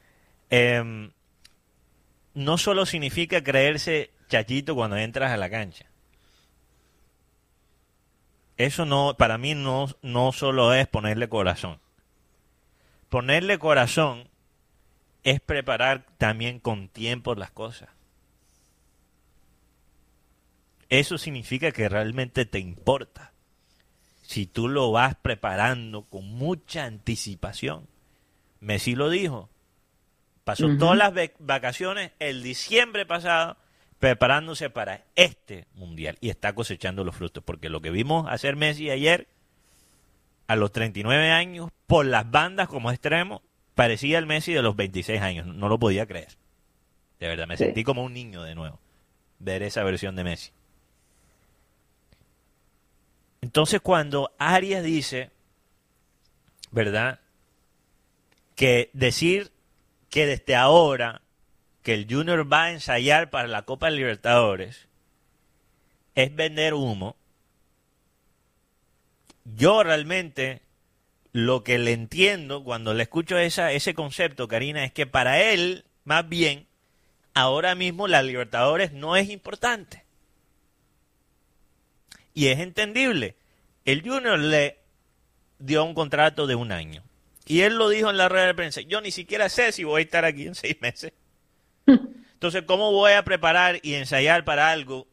no solo significa creerse chachito cuando entras a la cancha. Eso no, para mí no solo es ponerle corazón. Ponerle corazón es preparar también con tiempo las cosas. Eso significa que realmente te importa. Si tú lo vas preparando con mucha anticipación. Messi lo dijo. Pasó Ujú. todas las vacaciones el diciembre pasado preparándose para este mundial y está cosechando los frutos. Porque lo que vimos hacer Messi ayer, a los 39 años, por las bandas como extremo, parecía el Messi de los 26 años. No lo podía creer. De verdad, me Sí. sentí como un niño de nuevo, ver esa versión de Messi. Entonces, cuando Arias dice, ¿verdad?, que decir que desde ahora que el Junior va a ensayar para la Copa Libertadores es vender humo, yo realmente lo que le entiendo cuando le escucho ese concepto, Karina, es que para él, más bien, ahora mismo la Libertadores no es importante. Y es entendible. El Junior le dio un contrato de 1 año. Y él lo dijo en la rueda de prensa. Yo ni siquiera sé si voy a estar aquí en 6 meses. Entonces, ¿cómo voy a preparar y ensayar para algo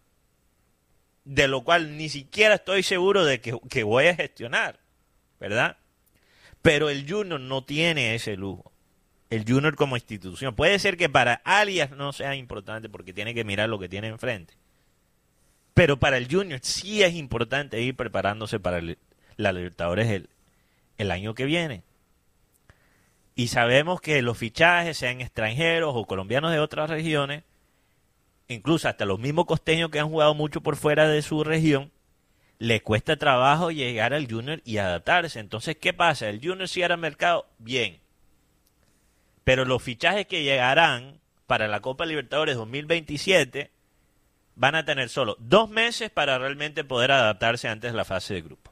de lo cual ni siquiera estoy seguro de que voy a gestionar? ¿Verdad? Pero el Junior no tiene ese lujo. El Junior como institución. Puede ser que para Arias no sea importante porque tiene que mirar lo que tiene enfrente. Pero para el Junior sí es importante ir preparándose para la Libertadores el año que viene. Y sabemos que los fichajes, sean extranjeros o colombianos de otras regiones, incluso hasta los mismos costeños que han jugado mucho por fuera de su región, les cuesta trabajo llegar al Junior y adaptarse. Entonces, ¿qué pasa? El Junior cierra el mercado, bien. Pero los fichajes que llegarán para la Copa Libertadores 2027 van a tener solo 2 meses para realmente poder adaptarse antes de la fase de grupo.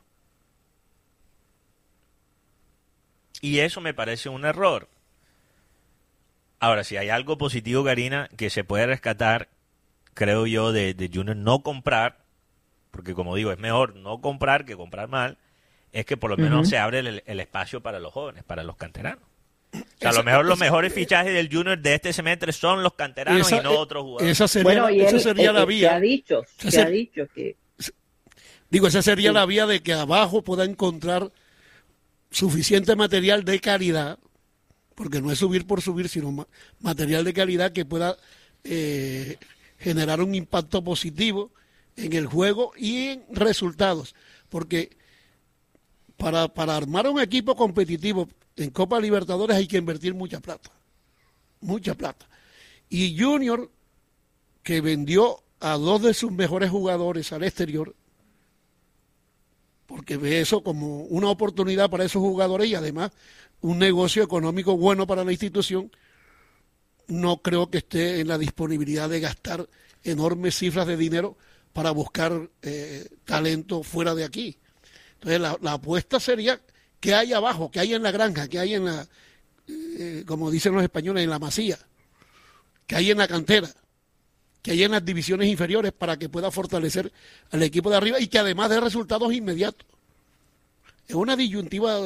Y eso me parece un error. Ahora, si hay algo positivo, Karina, que se puede rescatar, creo yo, de Junior no comprar, porque como digo, es mejor no comprar que comprar mal, es que por lo menos se abre el espacio para los jóvenes, para los canteranos. O sea, a lo mejor los mejores fichajes del Junior de este semestre son los canteranos y no otros jugadores. Esa sería la vía. Se ha dicho que... Digo, esa sería la vía de que abajo pueda encontrar suficiente material de calidad, porque no es subir por subir, sino material de calidad que pueda generar un impacto positivo en el juego y en resultados. Porque para armar un equipo competitivo en Copa Libertadores hay que invertir mucha plata. Mucha plata. Y Junior, que vendió a 2 de sus mejores jugadores al exterior, porque ve eso como una oportunidad para esos jugadores y además un negocio económico bueno para la institución, no creo que esté en la disponibilidad de gastar enormes cifras de dinero para buscar talento fuera de aquí. Entonces la apuesta sería que hay abajo, que hay en la granja, que hay en la, como dicen los españoles, en la masía, que hay en la cantera, que hay en las divisiones inferiores para que pueda fortalecer al equipo de arriba y que además dé resultados inmediatos. Es una disyuntiva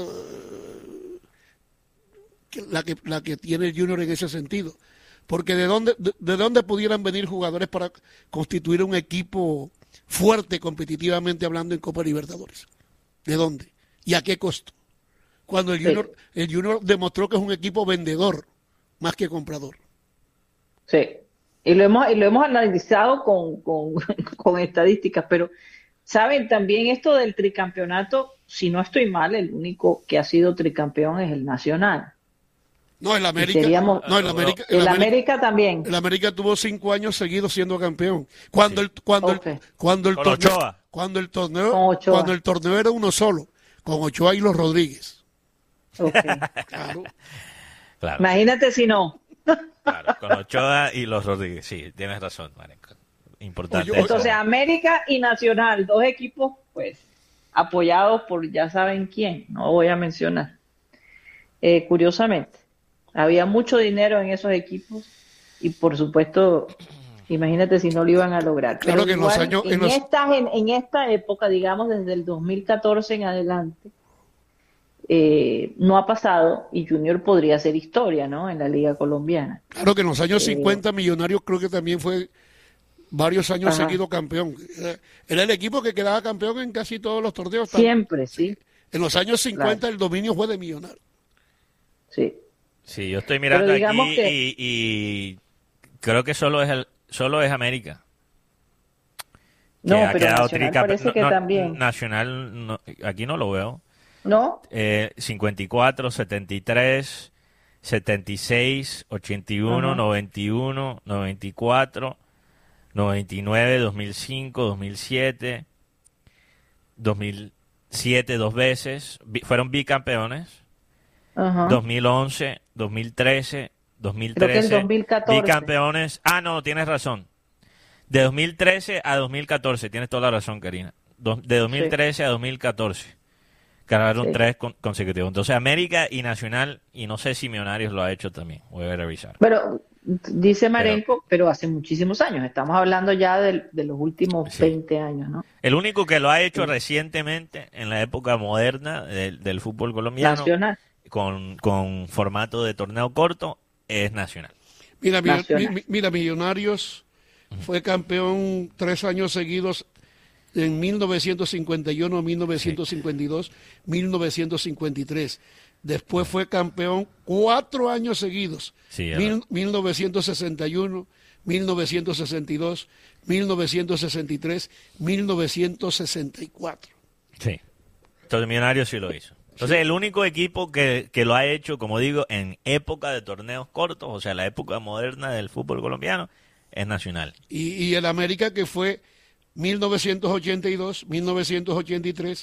la que tiene el Junior en ese sentido. Porque de dónde pudieran venir jugadores para constituir un equipo fuerte competitivamente hablando en Copa Libertadores. ¿De dónde? ¿Y a qué costo? Cuando el Junior demostró que es un equipo vendedor más que comprador. Sí. Y lo hemos analizado con estadísticas, pero saben también esto del tricampeonato, si no estoy mal, el único que ha sido tricampeón es el Nacional. No, el América. El América también. El América tuvo 5 años seguidos siendo campeón. Cuando el torneo era uno solo, con Ochoa y los Rodríguez. Okay. Claro. Imagínate si no. Claro, con Ochoa y los Rodríguez, sí, tienes razón, Marenco. Importante. Entonces, América y Nacional, 2 equipos, pues, apoyados por ya saben quién, no voy a mencionar. Curiosamente, había mucho dinero en esos equipos y, por supuesto, imagínate si no lo iban a lograr. Claro. Pero que en esta época, digamos, desde el 2014 en adelante, no ha pasado y Junior podría hacer historia, ¿no? En la Liga Colombiana. Claro que en los años 50 Millonarios creo que también fue varios años seguido campeón. Era el equipo que quedaba campeón en casi todos los torneos. Siempre, sí. En los años 50 el dominio fue de Millonarios. Sí. Sí, yo estoy mirando aquí y creo que solo es América. No, pero Nacional parece que también. Nacional, aquí no lo veo. ¿No? 54, 73, 76, 81, Ajá. 91, 94, 99, 2005, 2007, 2007 dos veces, fueron bicampeones, Ajá. 2011, 2013, Creo que el 2013, 2014. bicampeones. Ah, no, tienes razón. De 2013 a 2014, tienes toda la razón, Karina. De 2013 a 2014. Ganaron Sí. tres consecutivos. Entonces, América y Nacional, y no sé si Millonarios lo ha hecho también. Voy a revisar. Pero dice Marenco, pero hace muchísimos años. Estamos hablando ya de los últimos Sí. 20 años, ¿no? El único que lo ha hecho Sí. recientemente, en la época moderna del fútbol colombiano, Nacional. con formato de torneo corto, es Nacional. Mira, Nacional. mira, Millonarios fue campeón 3 años seguidos en 1951, 1952, 1953. Después fue campeón 4 años seguidos. Sí, 1961, 1962, 1963, 1964. Sí. Entonces, Millonarios sí lo hizo. Entonces, el único equipo que lo ha hecho, como digo, en época de torneos cortos, o sea, la época moderna del fútbol colombiano, es Nacional. Y el América que fue 1982, 1983,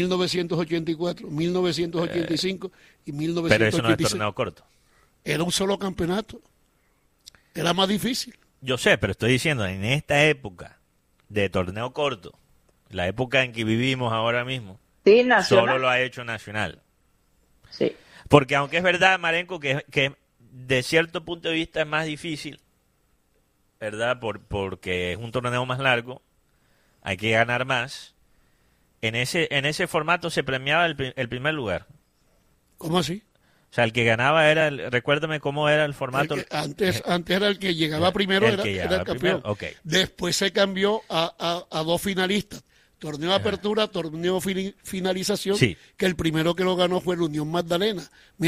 1984, 1985 y Pero eso no es 1986. torneo corto. Era un solo campeonato. Era más difícil. Yo sé, pero estoy diciendo, en esta época de torneo corto, la época en que vivimos ahora mismo, Sí, Nacional. solo lo ha hecho Nacional. Sí. Porque aunque es verdad, Marenco, que de cierto punto de vista es más difícil, ¿verdad? Porque es un torneo más largo, hay que ganar más. En ese formato se premiaba el primer lugar. ¿Cómo así? O sea, el que ganaba era, recuérdame cómo era el formato. Antes era el que llegaba primero, El era, que era llegaba el campeón. primero, ok. Después se cambió a 2 finalistas. Torneo de apertura, torneo finalización, Sí. que el primero que lo ganó fue la Unión Magdalena,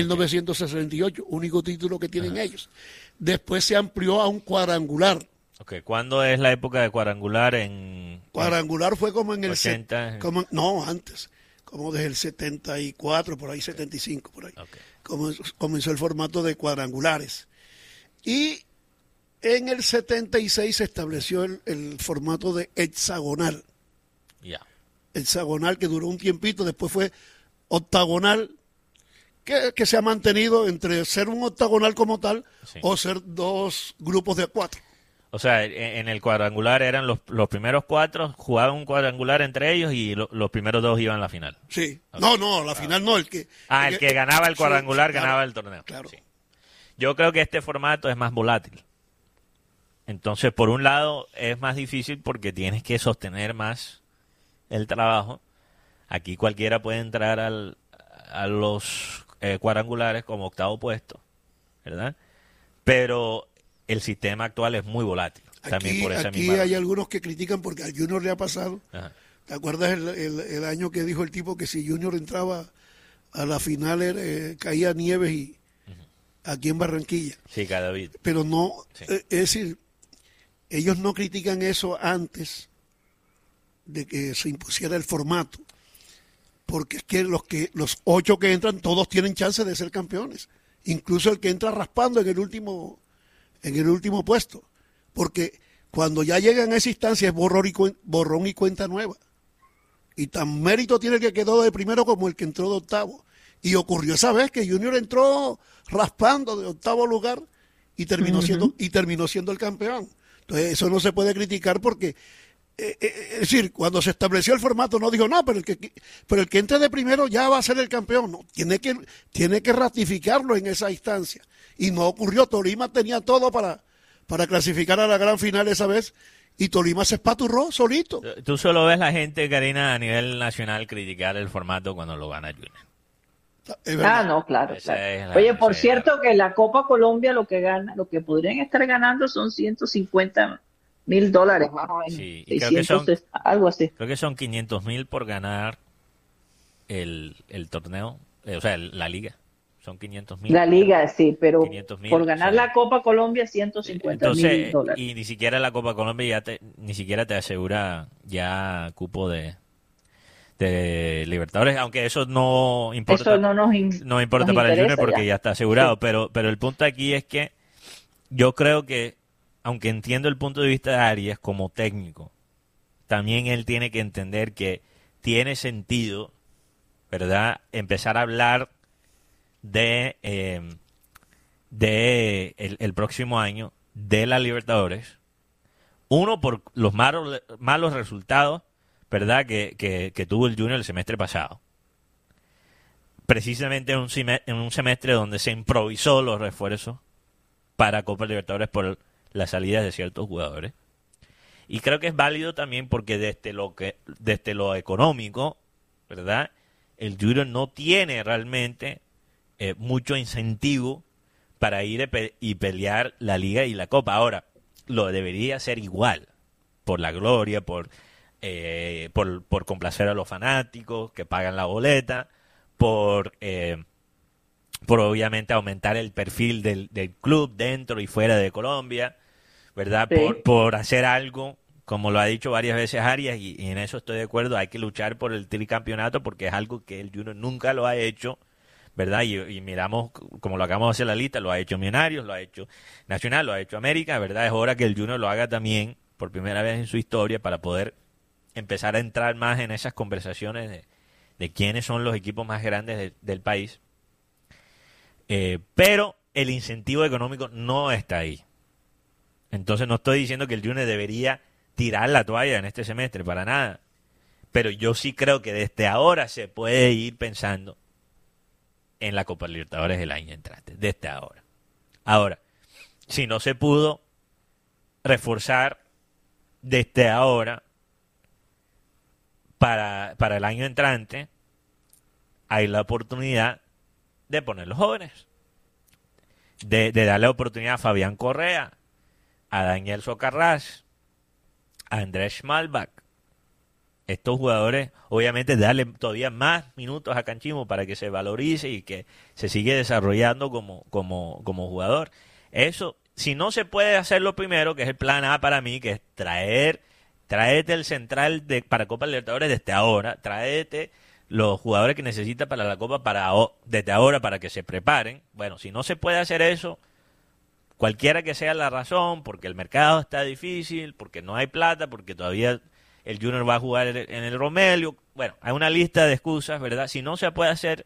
1968, único título que tienen ellos. Después se amplió a un cuadrangular. Ok, ¿cuándo es la época de cuadrangular Cuadrangular fue como en el 80? no, antes, como desde el 74, por ahí 75, por ahí. Ok. Comenzó el formato de cuadrangulares. Y en el 76 se estableció el formato de hexagonal. Ya. Hexagonal que duró un tiempito, después fue octagonal, que se ha mantenido entre ser un octagonal como tal Sí. o ser 2 grupos de 4. O sea, en el cuadrangular eran los primeros 4, jugaban un cuadrangular entre ellos y los primeros 2 iban a la final. Sí. Ok. No, la final no, el que Ganaba el cuadrangular sí, claro, ganaba el torneo. claro. Sí. Yo creo que este formato es más volátil. Entonces, por un lado, es más difícil porque tienes que sostener más el trabajo. Aquí cualquiera puede entrar a los cuadrangulares como octavo puesto, ¿verdad? Pero el sistema actual es muy volátil. También por esa Aquí misma hay razón. algunos que critican porque al Junior le ha pasado. Ajá. ¿Te acuerdas el año que dijo el tipo que si Junior entraba a la final caía nieve y aquí en Barranquilla? Sí, David. Pero no, Sí. es decir, ellos no critican eso antes de que se impusiera el formato, porque es que los 8 que entran todos tienen chance de ser campeones, incluso el que entra raspando en el último puesto, porque cuando ya llegan a esa instancia es borrón y cuenta nueva, y tan mérito tiene el que quedó de primero como el que entró de octavo. Y ocurrió esa vez que Junior entró raspando de octavo lugar y terminó siendo el campeón. Entonces eso no se puede criticar porque es decir, cuando se estableció el formato no dijo, no, pero el que entre de primero ya va a ser el campeón. No, tiene que ratificarlo en esa instancia. Y no ocurrió. Tolima tenía todo para clasificar a la gran final esa vez y Tolima se espaturró solito. Tú solo ves la gente, Karina, a nivel nacional criticar el formato cuando lo gana Junior. Es verdad. No, claro. Esa claro. es la- Oye, por esa es cierto, que la Copa Colombia lo que podrían estar ganando son $150,000 más o menos. Sí, y creo que 600, algo así. Creo que son 500,000 por ganar el torneo, o sea, la liga. Son 500,000. La liga, sí, pero 500,000, por ganar sí. la Copa Colombia, $150,000. Entonces, y ni siquiera la Copa Colombia ni siquiera te asegura ya cupo de de Libertadores, aunque eso no importa, Eso no importa nos para el Junior interesa porque ya. ya está asegurado, Sí. pero el punto aquí es que yo creo que, aunque entiendo el punto de vista de Arias como técnico, también él tiene que entender que tiene sentido, ¿verdad?, empezar a hablar de el próximo año de la Libertadores. Uno, por los malos resultados, ¿verdad?, que tuvo el Junior el semestre pasado. Precisamente en un semestre donde se improvisó los refuerzos para Copa Libertadores por las salidas de ciertos jugadores. Y creo que es válido también porque desde lo económico, ¿verdad?, el Junior no tiene realmente mucho incentivo para ir y pelear la Liga y la Copa. Ahora, lo debería hacer igual, por la gloria, por complacer a los fanáticos que pagan la boleta, por obviamente aumentar el perfil del club dentro y fuera de Colombia, ¿verdad? Sí. Por hacer algo, como lo ha dicho varias veces Arias, y en eso estoy de acuerdo, hay que luchar por el tricampeonato porque es algo que el Junior nunca lo ha hecho, ¿verdad? Y miramos, como lo acabamos de hacer la lista, lo ha hecho Millonarios, lo ha hecho Nacional, lo ha hecho América, ¿verdad? Es hora que el Junior lo haga también por primera vez en su historia para poder empezar a entrar más en esas conversaciones de quiénes son los equipos más grandes del país. Pero el incentivo económico no está ahí. Entonces no estoy diciendo que el Junior debería tirar la toalla en este semestre, para nada. Pero yo sí creo que desde ahora se puede ir pensando en la Copa Libertadores del año entrante, desde ahora. Ahora, si no se pudo reforzar desde ahora para el año entrante, hay la oportunidad de poner los jóvenes, de darle oportunidad a Fabián Correa, a Daniel Socarrás, a Andrés Schmalbach. Estos jugadores, obviamente, darle todavía más minutos a Canchimo para que se valorice y que se siga desarrollando como jugador. Eso, si no se puede hacer lo primero, que es el plan A para mí, que es tráete el central para Copa Libertadores desde ahora, tráete los jugadores que necesita para la Copa desde ahora para que se preparen. Bueno, si no se puede hacer eso, cualquiera que sea la razón, porque el mercado está difícil, porque no hay plata, porque todavía el Junior va a jugar en el Romelio. Bueno, hay una lista de excusas, ¿verdad? Si no se puede hacer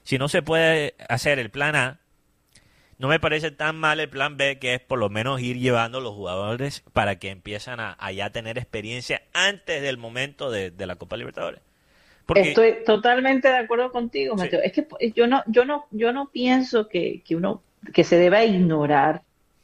el plan A, no me parece tan mal el plan B, que es por lo menos ir llevando los jugadores para que empiezan a ya tener experiencia antes del momento de la Copa Libertadores. Porque, estoy totalmente de acuerdo contigo, sí. Mateo. Es que yo no pienso que se deba ignorar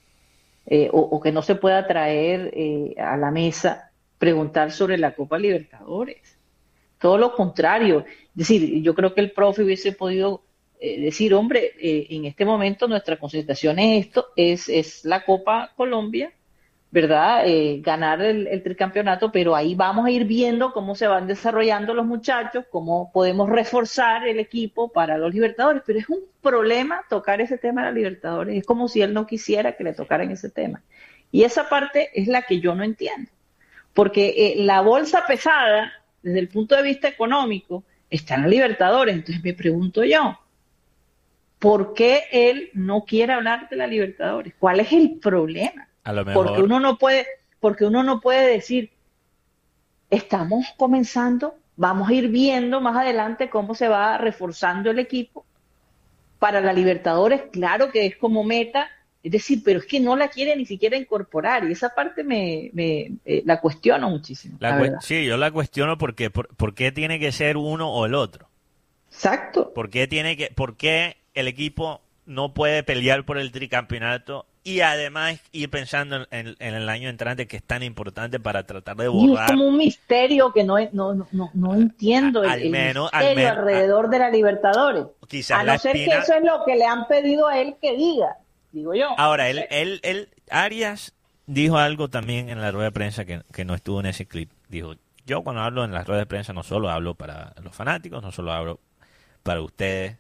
o que no se pueda traer a la mesa preguntar sobre la Copa Libertadores. Todo lo contrario. Es decir, yo creo que el profe hubiese podido decir, hombre, en este momento nuestra concentración es la Copa Colombia, ¿verdad? Ganar el tricampeonato, pero ahí vamos a ir viendo cómo se van desarrollando los muchachos, cómo podemos reforzar el equipo para los Libertadores. Pero es un problema tocar ese tema de la Libertadores. Es como si él no quisiera que le tocaran ese tema. Y esa parte es la que yo no entiendo. Porque la bolsa pesada, desde el punto de vista económico, está en la Libertadores. Entonces me pregunto yo, ¿por qué él no quiere hablar de la Libertadores? ¿Cuál es el problema? a lo mejor, Porque uno no puede decir, estamos comenzando, vamos a ir viendo más adelante cómo se va reforzando el equipo para la Libertadores. Claro que es como meta, es decir, pero es que no la quiere ni siquiera incorporar, y esa parte la cuestiono muchísimo, la verdad. Sí, yo la cuestiono porque ¿por qué tiene que ser uno o el otro? Exacto. ¿Por qué el equipo no puede pelear por el tricampeonato y además ir pensando en el año entrante, que es tan importante para tratar de Y es borrar? como un misterio que no entiendo, Al el menos- misterio alrededor de la Libertadores. Quizás A la no ser que espina- eso es lo que le han pedido a él que diga, digo yo. Ahora, No sé. Arias dijo algo también en la rueda de prensa que no estuvo en ese clip. Dijo, yo cuando hablo en las ruedas de prensa no solo hablo para los fanáticos, no solo hablo para ustedes,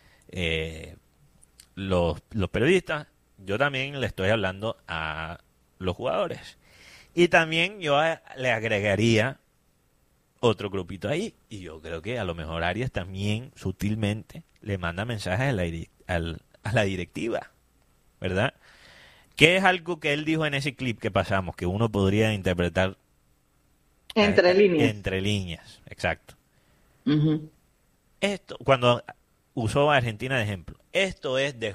los periodistas, yo también le estoy hablando a los jugadores. Y también yo le agregaría otro grupito ahí. Y yo creo que a lo mejor Arias también sutilmente le manda mensajes a la directiva, ¿verdad? Que es algo que él dijo en ese clip que pasamos, que uno podría interpretar Entre líneas. entre líneas, exacto. Ujú. Esto, cuando usó a Argentina de ejemplo, esto es de